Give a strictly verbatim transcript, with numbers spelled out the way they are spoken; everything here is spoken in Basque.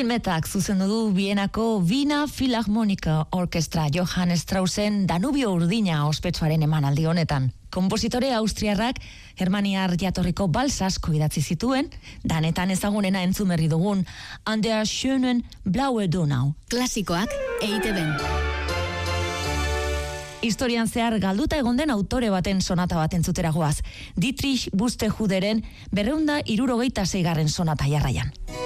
Erwin Metak zuzendu du Vienako Wiener Philharmonica Orkestra Johann Straussen Danubio urdina ospetsuaren emanaldi honetan. Konpositore austriarrak germaniar jatorriko bals asko idatzi zituen, danetan ezagunena entzun berri dugun An der schönen blaue Donau. Klasikoak E I Te Ben. Historian zehar galduta egon den autore baten sonata bat entzutera goaz. Dietrich Buxtehuderen berrehun eta hirurogeita seigarren sonata jarraian.